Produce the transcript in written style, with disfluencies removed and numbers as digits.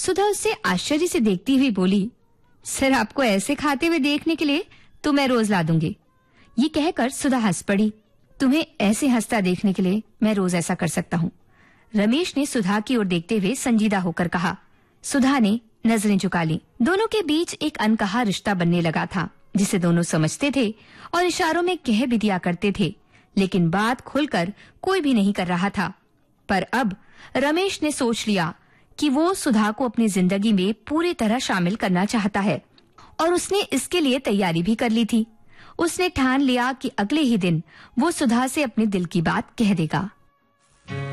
सुधा उससे आश्चर्य से देखती हुई बोली, सर आपको ऐसे खाते हुए देखने के लिए तो मैं रोज ला दूंगी। ये कहकर सुधा हंस पड़ी। तुम्हें ऐसे हंसता देखने के लिए मैं रोज ऐसा कर सकता हूँ। रमेश ने सुधा की ओर देखते हुए संजीदा होकर कहा। सुधा ने नजरें झुका ली। दोनों के बीच एक अनकहा रिश्ता बनने लगा था, जिसे दोनों समझते थे और इशारों में कह भी दिया करते थे, लेकिन बात खुलकर कोई भी नहीं कर रहा था। पर अब रमेश ने सोच लिया कि वो सुधा को अपनी जिंदगी में पूरी तरह शामिल करना चाहता है और उसने इसके लिए तैयारी भी कर ली थी। उसने ठान लिया कि अगले ही दिन वो सुधा से अपने दिल की बात कह देगा।